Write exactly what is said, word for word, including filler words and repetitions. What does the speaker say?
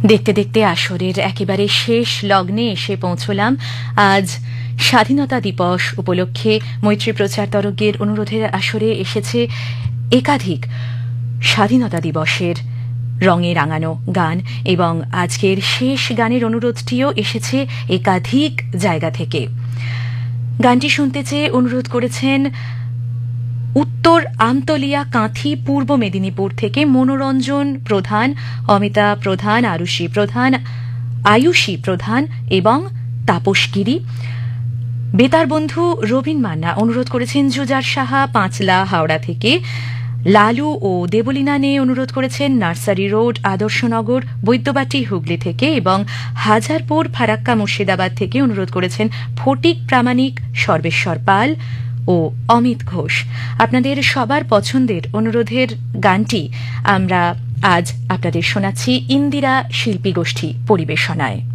দেখতে দেখতে আসরের একেবারে শেষ লগ্নে এসে পৌঁছলাম। আজ স্বাধীনতা দিবস উপলক্ষে মৈত্রী প্রচার তরঙ্গের অনুরোধের আসরে এসেছে একাধিক স্বাধীনতা দিবসের রঙে রাঙানো গান, এবং আজকের শেষ গানের অনুরোধটিও এসেছে একাধিক জায়গা থেকে। গানটি শুনতে চেয়ে অনুরোধ করেছেন উত্তর আমতলিয়া কাঁথি পূর্ব মেদিনীপুর থেকে মনোরঞ্জন প্রধান, অমিতা প্রধান, আরুষি প্রধান, আয়ুষী প্রধান এবং তাপসগিরি। বেতার বন্ধু রবীন মান্না অনুরোধ করেছেন জুজার সাহা পাঁচলা হাওড়া থেকে। লালু ও দেবলীনা নে অনুরোধ করেছেন নার্সারি রোড আদর্শনগর বৈদ্যবাটি হুগলি থেকে, এবং হাজারপুর ফারাক্কা মুর্শিদাবাদ থেকে অনুরোধ করেছেন ফটিক প্রামাণিক, সর্বেশ্বর পাল ও অমিত ঘোষ। আপনাদের সবার পছন্দের অনুরোধের গানটি আমরা আজ আপনাদের শোনাচ্ছি ইন্দিরা শিল্পী গোষ্ঠী পরিবেশনায়।